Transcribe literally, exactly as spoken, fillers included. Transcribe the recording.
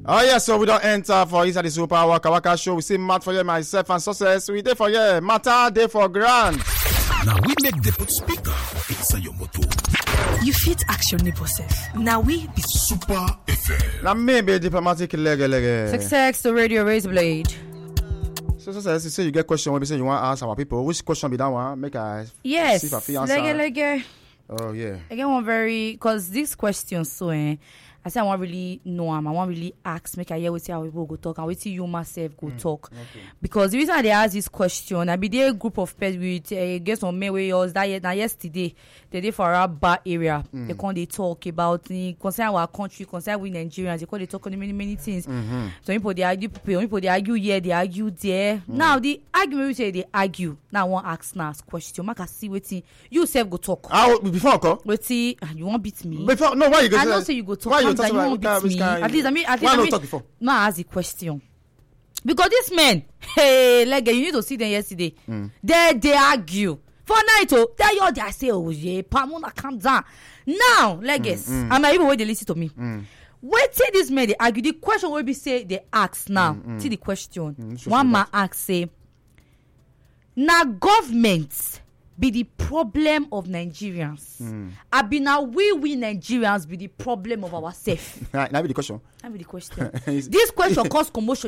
Oh yeah, so we don't enter for inside the Super Waka Waka show. We see Matt for you, myself and success. We there for you, Matter day for grand. Now we make the put speaker for inside your motor. You fit action neighbor self. Now we be Super F M. Now maybe diplomatic lege lege. Success to Radio Razor Blade. So success, you say you get question when we say you want to ask our people. Which question be that one? Make I Yes. see if I feel answer. Lege lege. Oh yeah. Again, one very because this question so eh. I say I want really know him. I want really ask. Make I hear what how people go talk and what you myself go mm, talk. Okay. Because the reason they ask this question, I be there a group of pets with uh, get some men with us that now yesterday they did for our bar area. Mm. They come they talk about the concern our country, concern we Nigerians. They come they talk on many many things. Mm-hmm. So people they argue, people, people they argue here, they argue there. Mm. Now the argument we say they argue. Now I want ask now ask question. Make I see what you self go talk. Ah, before I call. Wait, you want beat me? Before no, why you go? I don't say you go talk. Why you That you won't beat me. At least I mean, at least why I not mean, talk before? no, I ask the question because this man, hey, like you need to see them yesterday. Mm. They they argue for night. Oh, they all they say, oh yeah, Pamona calm down. Now, like mm, mm. I'm not even wait they listen to me. Mm. Wait till this man they argue. The question will be say they ask now. Mm, mm. See the question. Mm, One man ask say, now government be the problem of Nigerians. Mm. I be now we we Nigerians be the problem of ourselves. That be the question. That be the question. This question cause commotion.